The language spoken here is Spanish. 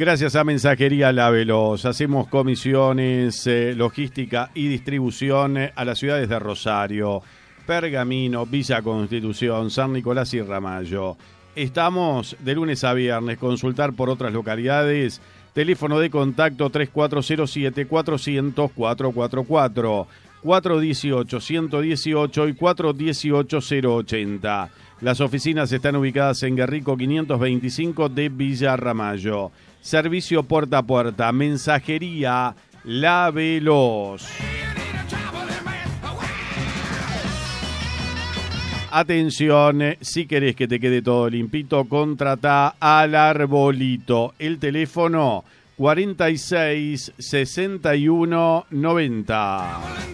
Gracias a Mensajería La Veloz. Hacemos comisiones, logística y distribución a las ciudades de Rosario, Pergamino, Villa Constitución, San Nicolás y Ramallo. Estamos de lunes a viernes. Consultar por otras localidades. Teléfono de contacto 3407-400-444, 418-118 y 418-080. Las oficinas están ubicadas en Guerrico 525 de Villa Ramallo. Servicio puerta a puerta. Mensajería La Veloz. Atención, si querés que te quede todo limpito, contratá al Arbolito. El teléfono 46 61 90.